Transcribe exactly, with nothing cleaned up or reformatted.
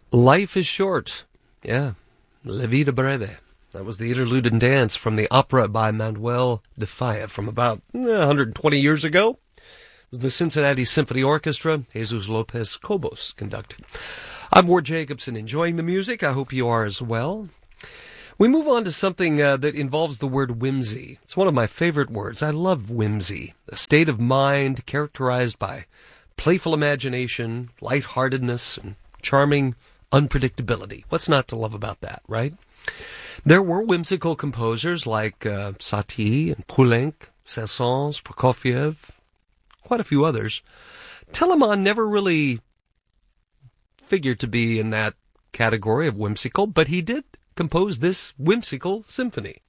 Life is short. Yeah. La vida breve. That was the interlude and dance from the opera by Manuel de Falla from about eh, one hundred twenty years ago. It was the Cincinnati Symphony Orchestra. Jesus Lopez Cobos conducted. I'm Ward Jacobson, enjoying the music. I hope you are as well. We move on to something uh, that involves the word whimsy. It's one of my favorite words. I love whimsy, a state of mind characterized by playful imagination, lightheartedness, and charming unpredictability. What's not to love about that, right? There were whimsical composers like uh, Satie and Poulenc, Saint-Saëns, Prokofiev, quite a few others. Telemann never really figured to be in that category of whimsical, but he did compose this whimsical symphony.